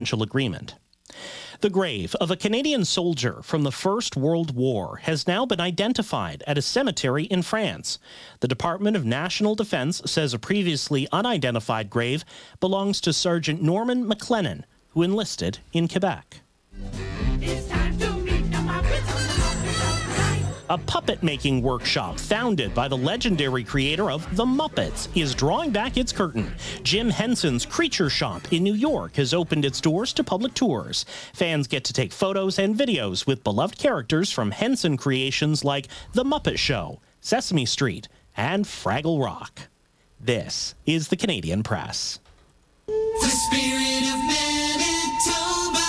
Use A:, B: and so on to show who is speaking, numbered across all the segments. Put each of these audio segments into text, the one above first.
A: agreement. The grave of a Canadian soldier from the First World War has now been identified at a cemetery in France. The Department of National Defence says a previously unidentified grave belongs to Sergeant Norman McLennan, who enlisted in Quebec. It's time to meet the Muppets. A puppet-making workshop founded by the legendary creator of The Muppets is drawing back its curtain. Jim Henson's Creature Shop in New York has opened its doors to public tours. Fans get to take photos and videos with beloved characters from Henson creations like The Muppet Show, Sesame Street, and Fraggle Rock. This is the Canadian Press.
B: The spirit of Manitoba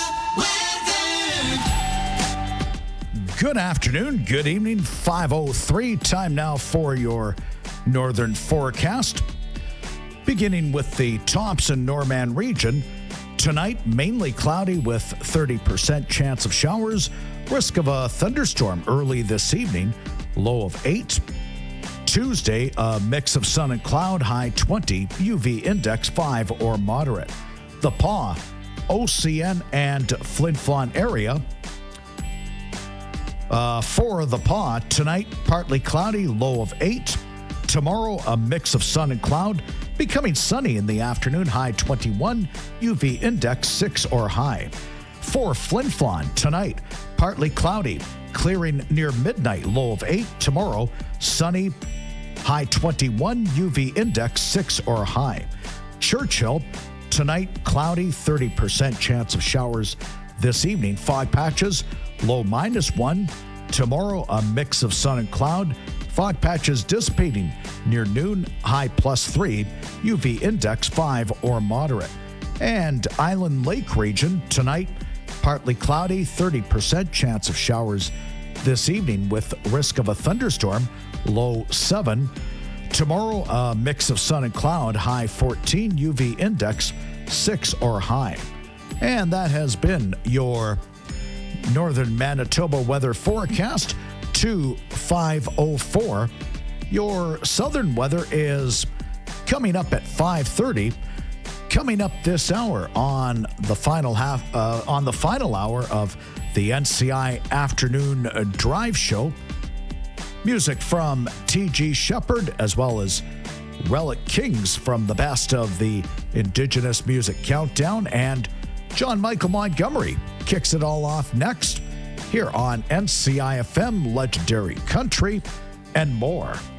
B: weather.
C: Good afternoon, good evening, 5:03. Time now for your northern forecast. Beginning with the Thompson-Norman region. Tonight, mainly cloudy with 30% chance of showers. Risk of a thunderstorm early this evening, low of 8. Tuesday, a mix of sun and cloud, high 20, UV index 5 or moderate. The Pas, OCN, and Flin Flon area. For the Pas, tonight, partly cloudy, low of 8. Tomorrow, a mix of sun and cloud, becoming sunny in the afternoon, high 21, UV index 6 or high. For Flin Flon, tonight, partly cloudy, clearing near midnight, low of 8. Tomorrow, sunny, high 21, UV index 6 or high. Churchill, tonight, cloudy, 30% chance of showers this evening. Fog patches, low -1. Tomorrow, a mix of sun and cloud. Fog patches dissipating near noon, high +3, UV index 5 or moderate. And Island Lake region, tonight, partly cloudy, 30% chance of showers this evening with risk of a thunderstorm, low 7. Tomorrow, a mix of sun and cloud, high 14, UV index 6 or high. And that has been your northern Manitoba weather forecast to 5:04. Your southern weather is coming up at 5:30. Coming up this hour on the final hour of the NCI Afternoon Drive Show. Music from T.G. Shepherd, as well as Relic Kings from the best of the Indigenous Music Countdown, and John Michael Montgomery kicks it all off next here on NCI FM, Legendary Country, and more.